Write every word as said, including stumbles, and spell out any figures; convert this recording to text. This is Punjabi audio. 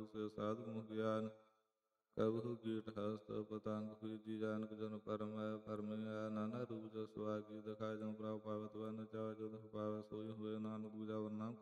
ਕਬਹੂ ਸੇ ਸਾਧੂ ਮੁਖ ਗਿਆਨ, ਕਬਹੂ ਕੀਟ ਹਸਤ ਪਤੰਗ ਫੀਜੀ ਜਾਨਕ ਜਨ ਪਰਮ ਹੈ ਪਰਮ ਹੈ। ਨਾਨਾ ਰੂਪ ਜਸ ਸੁਆਗੀ ਦਿਖਾਇ ਜਨ ਪ੍ਰਭ ਪਾਵਤ ਵਨ ਚਾਹ ਜੋ ਦੁਖ ਪਾਵੈ ਸੋਈ ਹੋਏ ਨਾਨਕ ਦੂਜਾ ਵਰਨਾ